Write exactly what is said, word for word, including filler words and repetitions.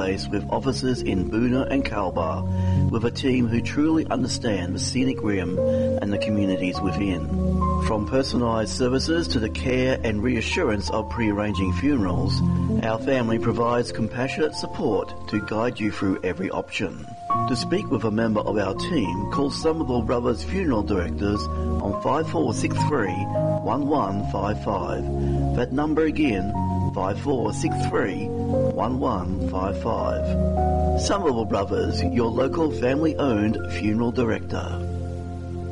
place with offices in Boonah and Kalbar, with a team who truly understand the scenic rim and the communities within. From personalised services to the care and reassurance of pre-arranging funerals, our family provides compassionate support to guide you through every option. To speak with a member of our team, call Somerville Brothers Funeral Directors on five four six three, one one five five. That number again, five four six three, one one five five. Somerville Brothers, your local family-owned funeral director.